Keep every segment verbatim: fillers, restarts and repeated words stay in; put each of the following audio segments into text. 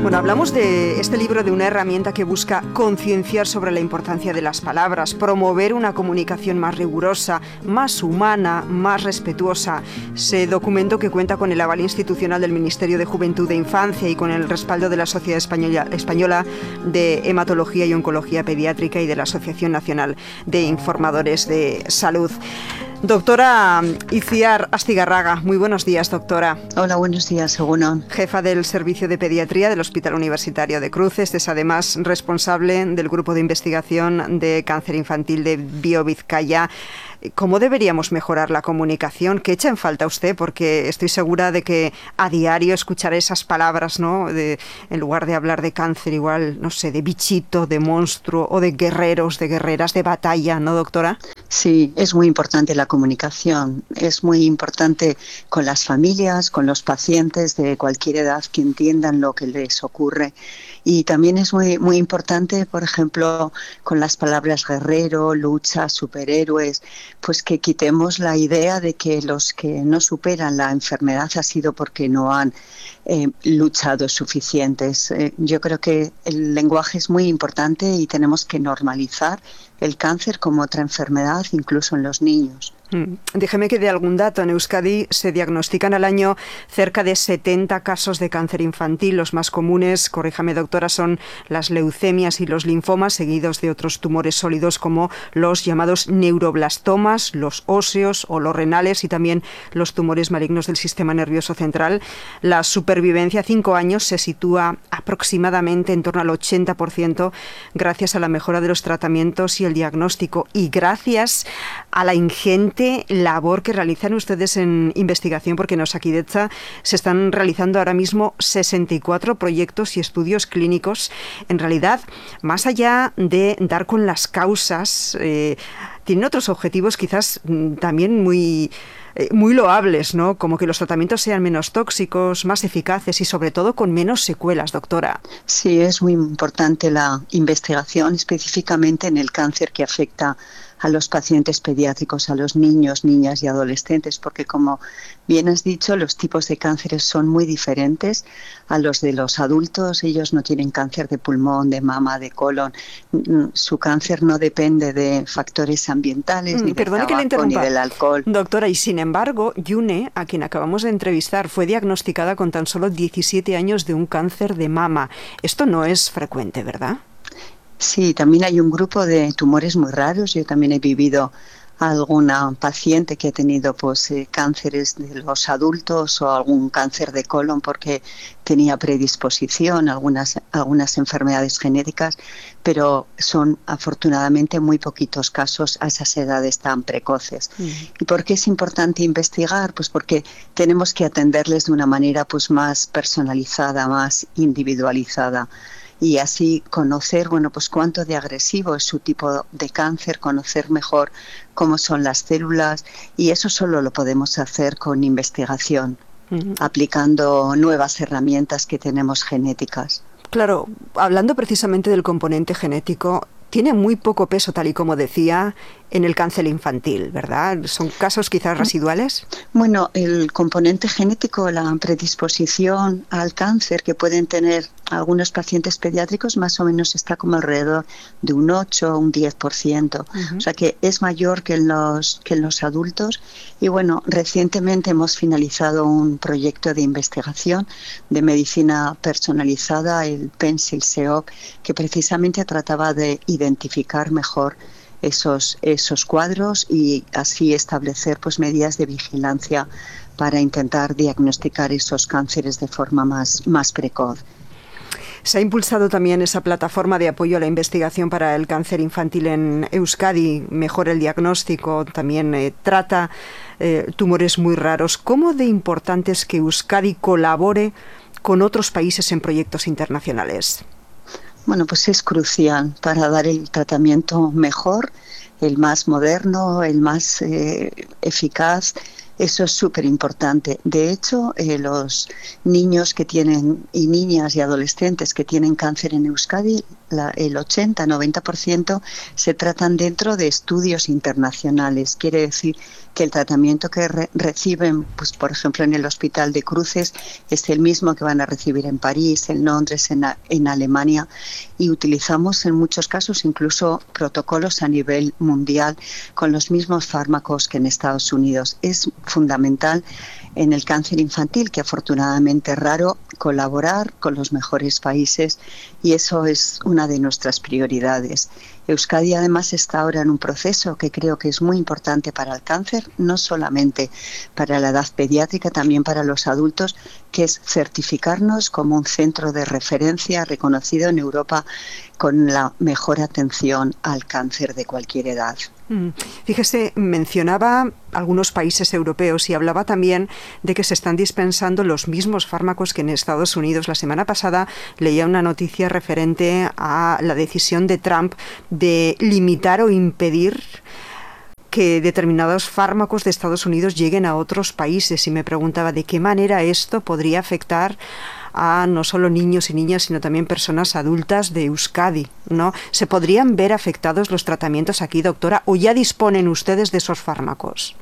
Bueno, hablamos de este libro, de una herramienta que busca concienciar sobre la importancia de las palabras, promover una comunicación más rigurosa, más humana, más respetuosa. Ese documento, que cuenta con el aval institucional del Ministerio de Juventud e Infancia y con el respaldo de la Sociedad Española, Española de Hematología y Oncología Pediátrica y de la Asociación Nacional de Informadores de Salud. Doctora Itziar Astigarraga, muy buenos días, doctora. Hola, buenos días, Egunon. Jefa del Servicio de Pediatría del Hospital Universitario de Cruces, es además responsable del Grupo de Investigación de Cáncer Infantil de BioVizcaya. ¿Cómo deberíamos mejorar la comunicación? ¿Qué echa en falta usted? Porque estoy segura de que a diario escuchará esas palabras, ¿no? De, en lugar de hablar de cáncer, igual, no sé, de bichito, de monstruo o de guerreros, de guerreras de batalla, ¿no, doctora? Sí, es muy importante la comunicación. Es muy importante con las familias, con los pacientes de cualquier edad, que entiendan lo que les ocurre. Y también es muy, muy importante, por ejemplo, con las palabras guerrero, lucha, superhéroes, pues que quitemos la idea de que los que no superan la enfermedad ha sido porque no han eh, luchado suficientes. Eh, yo creo que el lenguaje es muy importante y tenemos que normalizar el cáncer como otra enfermedad, incluso en los niños. Mm. Déjeme que dé algún dato. En Euskadi se diagnostican al año cerca de setenta casos de cáncer infantil. Los más comunes, corríjame doctora, son las leucemias y los linfomas, seguidos de otros tumores sólidos como los llamados neuroblastomas, los óseos o los renales y también los tumores malignos del sistema nervioso central. La supervivencia a cinco años se sitúa aproximadamente en torno al ochenta por ciento gracias a la mejora de los tratamientos y el diagnóstico, y gracias a la ingente labor que realizan ustedes en investigación, porque en Osakidetza se están realizando ahora mismo sesenta y cuatro proyectos y estudios clínicos. En realidad, más allá de dar con las causas, eh, tienen otros objetivos quizás también muy... muy loables, ¿no? Como que los tratamientos sean menos tóxicos, más eficaces y sobre todo con menos secuelas, doctora. Sí, es muy importante la investigación, específicamente en el cáncer que afecta a los pacientes pediátricos, a los niños, niñas y adolescentes, porque como bien has dicho, los tipos de cánceres son muy diferentes a los de los adultos. Ellos no tienen cáncer de pulmón, de mama, de colon. Su cáncer no depende de factores ambientales, mm, ni del tabaco, ni del alcohol. Doctora, y sin embargo, Yune, a quien acabamos de entrevistar, fue diagnosticada con tan solo diecisiete años de un cáncer de mama. Esto no es frecuente, ¿verdad? Sí, también hay un grupo de tumores muy raros. Yo también he vivido a alguna paciente que ha tenido pues eh, cánceres de los adultos o algún cáncer de colon porque tenía predisposición a algunas, algunas enfermedades genéticas, pero son afortunadamente muy poquitos casos a esas edades tan precoces. Mm. ¿Y por qué es importante investigar? Pues porque tenemos que atenderles de una manera pues más personalizada, más individualizada. Y así conocer, bueno, pues cuánto de agresivo es su tipo de cáncer, conocer mejor cómo son las células, y eso solo lo podemos hacer con investigación, uh-huh. aplicando nuevas herramientas que tenemos genéticas. Claro, hablando precisamente del componente genético, tiene muy poco peso, tal y como decía, en el cáncer infantil, ¿verdad? ¿Son casos quizás residuales? Bueno, el componente genético, la predisposición al cáncer que pueden tener algunos pacientes pediátricos, más o menos está como alrededor de un ocho o un diez por ciento. Uh-huh. O sea que es mayor que en los, que en los adultos. Y bueno, recientemente hemos finalizado un proyecto de investigación de medicina personalizada, el PENSIL-SEOP, que precisamente trataba de identificar mejor esos, esos cuadros y así establecer pues medidas de vigilancia para intentar diagnosticar esos cánceres de forma más, más precoz. Se ha impulsado también esa plataforma de apoyo a la investigación para el cáncer infantil en Euskadi, mejora el diagnóstico, también eh, trata eh, tumores muy raros. ¿Cómo de importante es que Euskadi colabore con otros países en proyectos internacionales? Bueno, pues es crucial para dar el tratamiento mejor, el más moderno, el más eh, eficaz Eso es súper importante. De hecho, eh, los niños que tienen y niñas y adolescentes que tienen cáncer en Euskadi, la, el ochenta noventa por ciento se tratan dentro de estudios internacionales. Quiere decir que el tratamiento que re reciben, pues, por ejemplo, en el Hospital de Cruces, es el mismo que van a recibir en París, en Londres, en, en Alemania, y utilizamos en muchos casos incluso protocolos a nivel mundial con los mismos fármacos que en Estados Unidos. Es fundamental en el cáncer infantil, que afortunadamente es raro, colaborar con los mejores países, y eso es una de nuestras prioridades. Euskadi además está ahora en un proceso que creo que es muy importante para el cáncer, no solamente para la edad pediátrica, también para los adultos, que es certificarnos como un centro de referencia reconocido en Europa con la mejor atención al cáncer de cualquier edad. Fíjese, mencionaba algunos países europeos y hablaba también de que se están dispensando los mismos fármacos que en Estados Unidos. La semana pasada leía una noticia referente a la decisión de Trump de limitar o impedir que determinados fármacos de Estados Unidos lleguen a otros países, y me preguntaba de qué manera esto podría afectar a no solo niños y niñas, sino también personas adultas de Euskadi, ¿no? ¿Se podrían ver afectados los tratamientos aquí, doctora, o ya disponen ustedes de esos fármacos?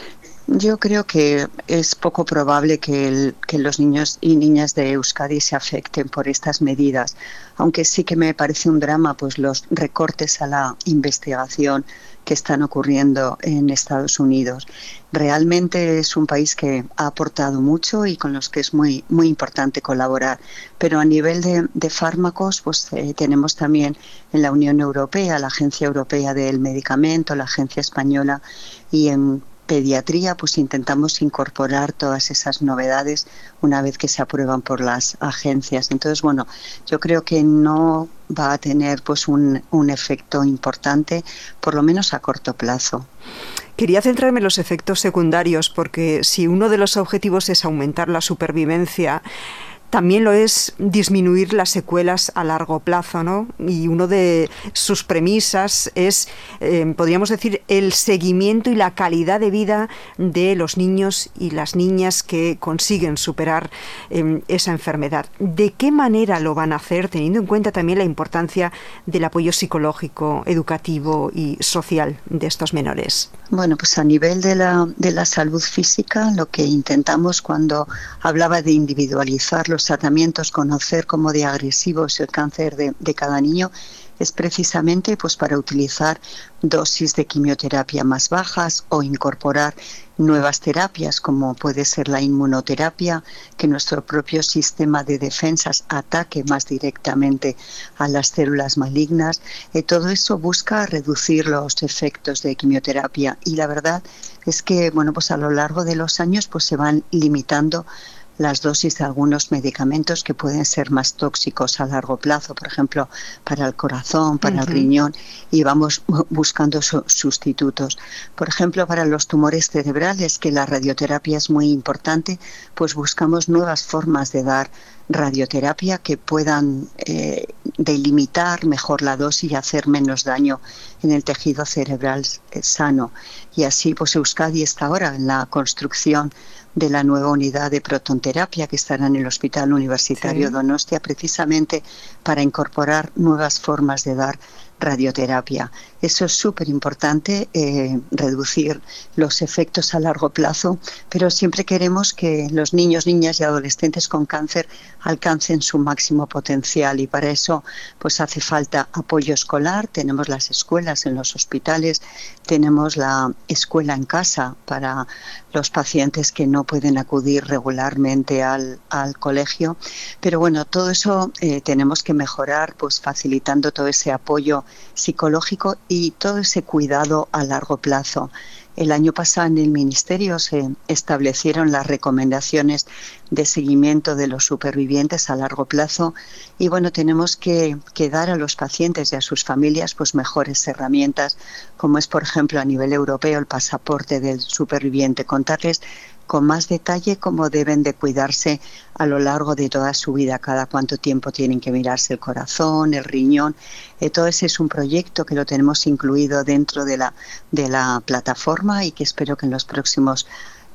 Yo creo que es poco probable que, el, que los niños y niñas de Euskadi se afecten por estas medidas, aunque sí que me parece un drama pues los recortes a la investigación que están ocurriendo en Estados Unidos. Realmente es un país que ha aportado mucho y con los que es muy, muy importante colaborar. Pero a nivel de, de fármacos, pues eh, tenemos también en la Unión Europea, la Agencia Europea del Medicamento, la Agencia Española, y en pediatría pues intentamos incorporar todas esas novedades una vez que se aprueban por las agencias. Entonces, bueno, yo creo que no va a tener pues un, un efecto importante, por lo menos a corto plazo. Quería centrarme en los efectos secundarios, porque si uno de los objetivos es aumentar la supervivencia, también lo es disminuir las secuelas a largo plazo, ¿no? Y una de sus premisas es, eh, podríamos decir, el seguimiento y la calidad de vida de los niños y las niñas que consiguen superar eh, esa enfermedad. ¿De qué manera lo van a hacer, teniendo en cuenta también la importancia del apoyo psicológico, educativo y social de estos menores? Bueno, pues a nivel de la, de la salud física, lo que intentamos cuando hablaba de individualizar los tratamientos, conocer cómo de agresivo es el cáncer de, de cada niño, es precisamente pues para utilizar dosis de quimioterapia más bajas o incorporar nuevas terapias como puede ser la inmunoterapia, que nuestro propio sistema de defensas ataque más directamente a las células malignas. Eh, todo eso busca reducir los efectos de quimioterapia, y la verdad es que bueno, pues a lo largo de los años pues se van limitando las dosis de algunos medicamentos que pueden ser más tóxicos a largo plazo, por ejemplo, para el corazón, para uh-huh. el riñón, y vamos buscando su sustitutos. Por ejemplo, para los tumores cerebrales, que la radioterapia es muy importante, pues buscamos nuevas formas de dar radioterapia que puedan eh, delimitar mejor la dosis y hacer menos daño en el tejido cerebral eh, sano. Y así, pues Euskadi está ahora en la construcción de la nueva unidad de protonterapia que estará en el Hospital Universitario sí. Donostia, precisamente para incorporar nuevas formas de dar radioterapia. Eso es súper importante, eh, reducir los efectos a largo plazo, pero siempre queremos que los niños, niñas y adolescentes con cáncer alcancen su máximo potencial, y para eso pues hace falta apoyo escolar. Tenemos las escuelas en los hospitales, tenemos la escuela en casa para los pacientes que no pueden acudir regularmente al, al colegio, pero bueno, todo eso eh, tenemos que mejorar pues facilitando todo ese apoyo psicológico y todo ese cuidado a largo plazo. El año pasado en el Ministerio se establecieron las recomendaciones de seguimiento de los supervivientes a largo plazo, y bueno, tenemos que, que dar a los pacientes y a sus familias pues mejores herramientas, como es por ejemplo a nivel europeo el pasaporte del superviviente, contarles con más detalle cómo deben de cuidarse a lo largo de toda su vida, cada cuánto tiempo tienen que mirarse el corazón, el riñón. Eh, todo ese es un proyecto que lo tenemos incluido dentro de la, de la plataforma, y que espero que en los próximos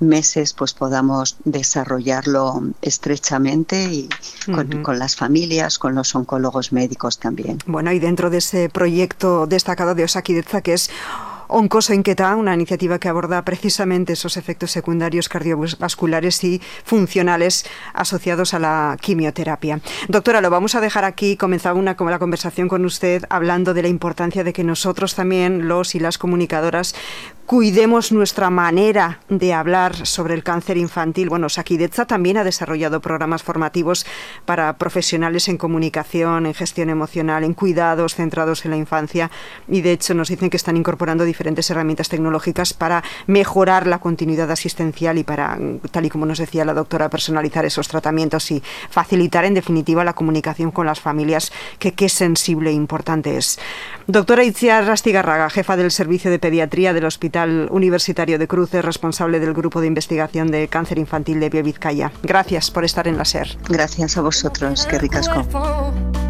meses pues podamos desarrollarlo estrechamente y con, uh-huh. con las familias, con los oncólogos médicos también. Bueno, y dentro de ese proyecto destacado de Osakidetza, que es Oncoso Inquieta, una iniciativa que aborda precisamente esos efectos secundarios cardiovasculares y funcionales asociados a la quimioterapia. Doctora, lo vamos a dejar aquí. Comenzaba una, la conversación con usted hablando de la importancia de que nosotros también, los y las comunicadoras, cuidemos nuestra manera de hablar sobre el cáncer infantil. Bueno, Osakidetza también ha desarrollado programas formativos para profesionales en comunicación, en gestión emocional, en cuidados centrados en la infancia, y de hecho nos dicen que están incorporando diferentes herramientas tecnológicas para mejorar la continuidad asistencial y para, tal y como nos decía la doctora, personalizar esos tratamientos y facilitar en definitiva la comunicación con las familias, que qué sensible e importante es. Doctora Itziar Astigarraga, jefa del Servicio de Pediatría del Hospital Universitario de Cruces, responsable del Grupo de Investigación de Cáncer Infantil de Biobizkaia. Gracias por estar en la SER. Gracias a vosotros, qué ricasco.